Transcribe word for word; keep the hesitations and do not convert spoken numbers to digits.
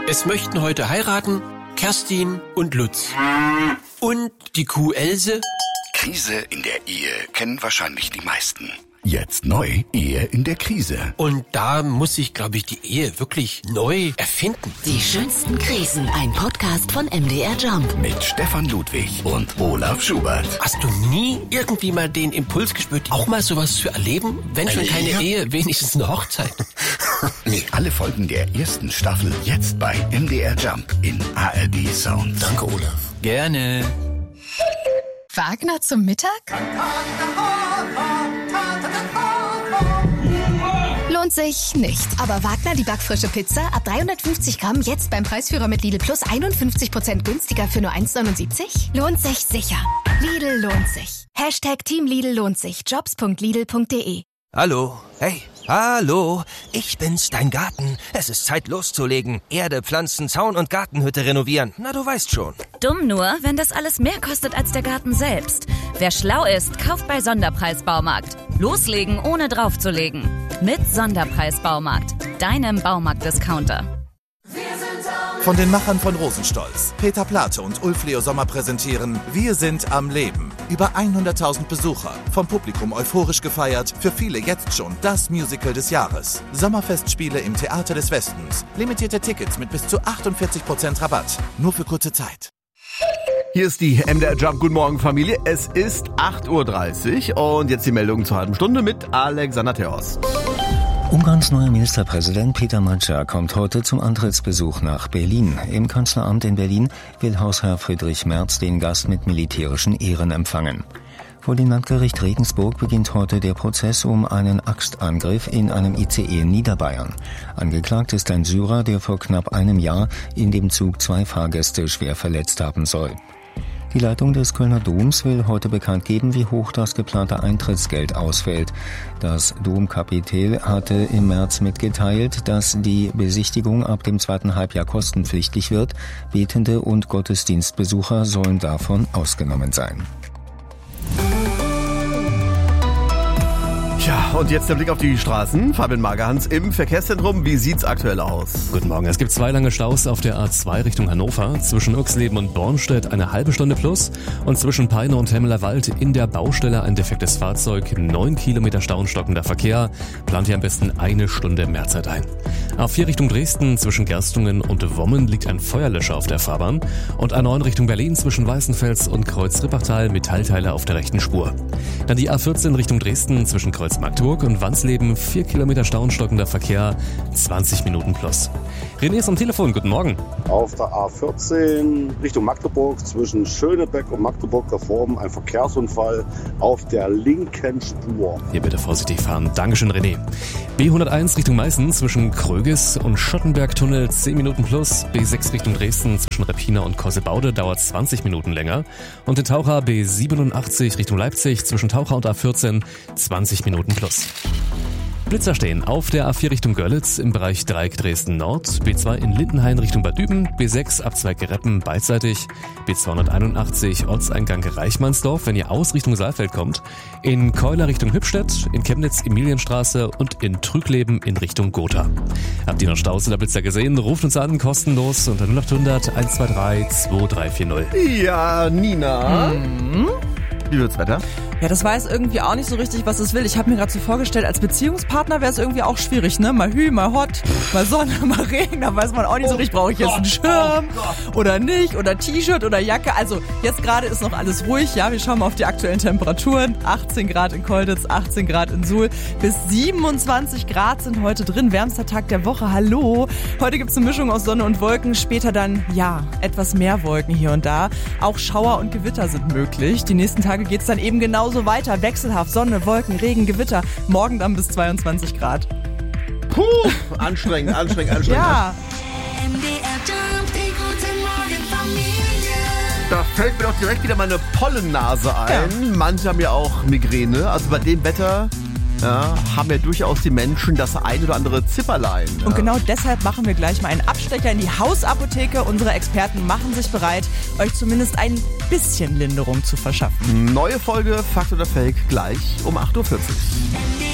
Es möchten heute heiraten Kerstin und Lutz. Und die Kuh Else. Krise in der Ehe kennen wahrscheinlich die meisten. Jetzt neu, Ehe in der Krise. Und da muss sich, glaube ich, die Ehe wirklich neu erfinden. Die schönsten Krisen, ein Podcast von M D R Jump. Mit Stefan Ludwig und Olaf Schubert. Hast du nie irgendwie mal den Impuls gespürt, auch mal sowas zu erleben? Wenn schon keine Ehe, wenigstens eine Hochzeit. Nee. Alle Folgen der ersten Staffel jetzt bei M D R Jump in A R D Sound. Danke, Olaf. Gerne. Wagner zum Mittag? Lohnt sich nicht. Aber Wagner, die backfrische Pizza, ab dreihundertfünfzig Gramm, jetzt beim Preisführer mit Lidl Plus einundfünfzig Prozent günstiger für nur eins neunundsiebzig? Lohnt sich sicher. Lidl lohnt sich. Hashtag Team Lidl lohnt sich. jobs punkt lidl punkt de. Hallo, hey, hallo, ich bin's, dein Garten. Es ist Zeit loszulegen. Erde, Pflanzen, Zaun und Gartenhütte renovieren. Na, du weißt schon. Dumm nur, wenn das alles mehr kostet als der Garten selbst. Wer schlau ist, kauft bei Sonderpreis Baumarkt. Loslegen, ohne draufzulegen. Mit Sonderpreis Baumarkt, deinem Baumarkt-Discounter. Von den Machern von Rosenstolz, Peter Plate und Ulf Leo Sommer präsentieren Wir sind am Leben. Über hunderttausend Besucher, vom Publikum euphorisch gefeiert, für viele jetzt schon das Musical des Jahres. Sommerfestspiele im Theater des Westens. Limitierte Tickets mit bis zu achtundvierzig Prozent Rabatt. Nur für kurze Zeit. Hier ist die M D R Jump. Guten Morgen, Familie. Es ist acht Uhr dreißig und jetzt die Meldung zur halben Stunde mit Alexander Theos. Ungarns neuer Ministerpräsident Peter Magyar kommt heute zum Antrittsbesuch nach Berlin. Im Kanzleramt in Berlin will Hausherr Friedrich Merz den Gast mit militärischen Ehren empfangen. Vor dem Landgericht Regensburg beginnt heute der Prozess um einen Axtangriff in einem I C E in Niederbayern. Angeklagt ist ein Syrer, der vor knapp einem Jahr in dem Zug zwei Fahrgäste schwer verletzt haben soll. Die Leitung des Kölner Doms will heute bekannt geben, wie hoch das geplante Eintrittsgeld ausfällt. Das Domkapitel hatte im März mitgeteilt, dass die Besichtigung ab dem zweiten Halbjahr kostenpflichtig wird. Betende und Gottesdienstbesucher sollen davon ausgenommen sein. Ja, und jetzt der Blick auf die Straßen. Fabian Magerhans im Verkehrszentrum. Wie sieht's aktuell aus? Guten Morgen. Es gibt zwei lange Staus auf der A zwei Richtung Hannover. Zwischen Uxleben und Bornstedt eine halbe Stunde plus. Und zwischen Peine und Hemmelerwald in der Baustelle ein defektes Fahrzeug. Neun Kilometer Stau und stockender Verkehr. Plant hier am besten eine Stunde mehr Zeit ein. A vier Richtung Dresden zwischen Gerstungen und Wommen liegt ein Feuerlöscher auf der Fahrbahn. Und A neun Richtung Berlin zwischen Weißenfels und Kreuz-Rippachtal Metallteile auf der rechten Spur. Dann die A vierzehn Richtung Dresden zwischen Kreuz Markturg und Wansleben, vier Kilometer Stau und stockender Verkehr, zwanzig Minuten plus. René ist am Telefon, guten Morgen. Auf der A vierzehn Richtung Magdeburg zwischen Schönebeck und Magdeburg davor ein Verkehrsunfall auf der linken Spur. Hier bitte vorsichtig fahren. Dankeschön, René. B hunderteins Richtung Meißen zwischen Krögis und Schottenbergtunnel, zehn Minuten plus. B sechs Richtung Dresden zwischen Reppina und Kossebaude dauert zwanzig Minuten länger. Und in Taucher B siebenundachtzig Richtung Leipzig zwischen Taucher und A vierzehn, zwanzig Minuten plus. Blitzer stehen auf der A vier Richtung Görlitz im Bereich Dreieck Dresden Nord, B zwei in Lindenhain Richtung Bad Düben, B sechs Abzweig Gereppen beidseitig, B zweihunderteinundachtzig Ortseingang Reichmannsdorf, wenn ihr aus Richtung Saalfeld kommt, in Keuler Richtung Hübstedt, in Chemnitz Emilienstraße und in Trügleben in Richtung Gotha. Habt ihr noch Staus oder Blitzer gesehen? Ruft uns an, kostenlos unter null acht hundert eins zwei drei zwei drei vier null. Ja, Nina. Mhm. Wie wird's Wetter? Ja, das weiß irgendwie auch nicht so richtig, was es will. Ich habe mir gerade so vorgestellt, als Beziehungspartner wäre es irgendwie auch schwierig, ne? Mal Hü, mal Hot, mal Sonne, mal Regen. Da weiß man auch nicht so richtig, brauche ich jetzt einen Schirm oder nicht oder T-Shirt oder Jacke. Also jetzt gerade ist noch alles ruhig. Ja, wir schauen mal auf die aktuellen Temperaturen. achtzehn Grad in Kolditz, achtzehn Grad in Suhl. Bis siebenundzwanzig Grad sind heute drin. Wärmster Tag der Woche. Hallo. Heute gibt's eine Mischung aus Sonne und Wolken. Später dann, ja, etwas mehr Wolken hier und da. Auch Schauer und Gewitter sind möglich. Die nächsten Tage geht's dann eben genauso weiter. Wechselhaft, Sonne, Wolken, Regen, Gewitter. Morgen dann bis zweiundzwanzig Grad. Puh, anstrengend, anstrengend, anstrengend. Ja. Da fällt mir doch direkt wieder meine Pollennase ein. Ja. Manche haben ja auch Migräne. Also bei dem Wetter ja, haben ja durchaus die Menschen das ein oder andere Zipperlein. Ja. Und genau deshalb machen wir gleich mal einen Abstecher in die Hausapotheke. Unsere Experten machen sich bereit, euch zumindest ein bisschen Linderung zu verschaffen. Neue Folge Fakt oder Fake gleich um acht Uhr vierzig.